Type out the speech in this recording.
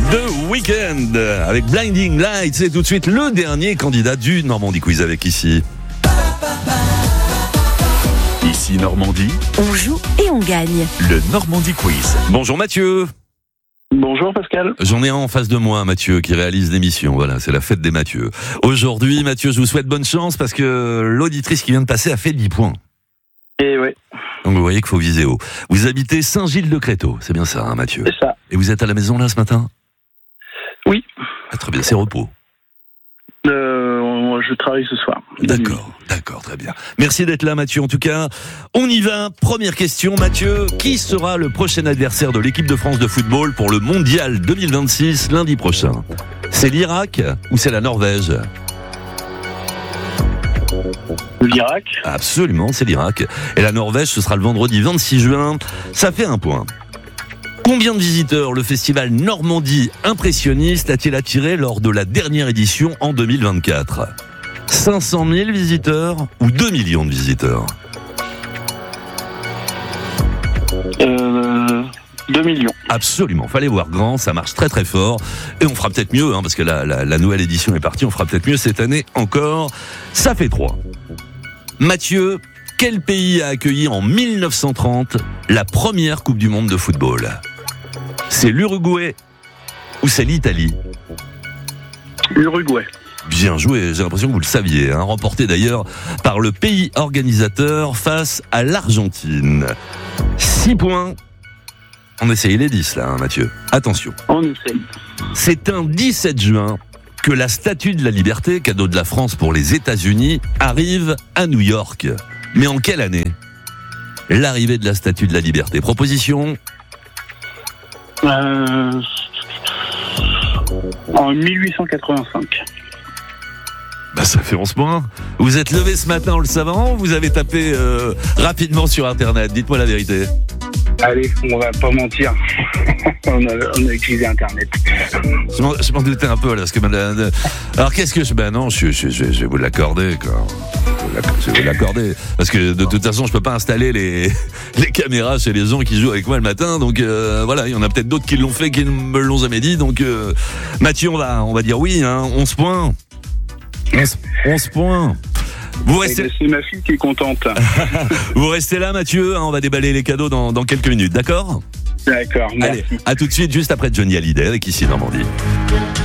The Weeknd avec Blinding Lights. C'est tout de suite le dernier candidat du Normandie Quiz avec ici. Ici Normandie. On joue et on gagne. Le Normandie Quiz. Bonjour Mathieu. Bonjour Pascal. J'en ai un en face de moi, Mathieu, qui réalise l'émission. Voilà, c'est la fête des Mathieu. Aujourd'hui, Mathieu, je vous souhaite bonne chance parce que l'auditrice qui vient de passer a fait 10 points. Et ouais, Donc vous voyez qu'il faut viser haut. Vous habitez Saint-Gilles-de-Créteau, c'est bien ça, hein, Mathieu? c'est ça. Et vous êtes à la maison là ce matin? Oui. Ah, très bien, c'est repos. Je travaille ce soir. D'accord, très bien. Merci d'être là, Mathieu. En tout cas, on y va. Première question, Mathieu. Qui sera le prochain adversaire de l'équipe de France de football pour le Mondial 2026 lundi prochain? C'est l'Irak ou c'est la Norvège? L'Irak. Absolument, c'est l'Irak. Et la Norvège, ce sera le vendredi 26 juin. Ça fait un point. Combien de visiteurs le festival Normandie Impressionniste a-t-il attiré lors de la dernière édition en 2024? 500 000 visiteurs ou 2 millions de visiteurs? 2 millions. Absolument, fallait voir grand, ça marche très très fort. Et on fera peut-être mieux, hein, parce que la nouvelle édition est partie, on fera peut-être mieux cette année encore. Ça fait 3. Mathieu, quel pays a accueilli en 1930 la première Coupe du Monde de football? C'est l'Uruguay ou c'est l'Italie? L'Uruguay. Bien joué, j'ai l'impression que vous le saviez, hein, remporté d'ailleurs par le pays organisateur face à l'Argentine. 6 points. On essaye les 10 là, hein, Mathieu. Attention. On essaye. C'est un 17 juin que la Statue de la Liberté, cadeau de la France pour les États-Unis, arrive à New York. Mais en quelle année? L'arrivée de la Statue de la Liberté. Proposition? En 1885. Bah ça fait 11 points. Vous êtes levé ce matin en le savant ou vous avez tapé rapidement sur Internet? Dites-moi la vérité. Allez, on va pas mentir. on a utilisé Internet. Je m'en doutais un peu là, parce que alors qu'est-ce que je... Ben non, je vais vous l'accorder, quoi. Je vais vous l'accorder. Parce que de toute façon, je peux pas installer les caméras chez les gens qui jouent avec moi le matin. Donc voilà, il y en a peut-être d'autres qui l'ont fait, qui ne me l'ont jamais dit. Donc Mathieu, on va dire oui, hein, 11 points. 11 points. Vous restez... C'est ma fille qui est contente. Vous restez là, Mathieu, hein, on va déballer les cadeaux dans quelques minutes, d'accord? D'accord, merci. Allez, à tout de suite, juste après Johnny Hallyday avec Ici Normandie.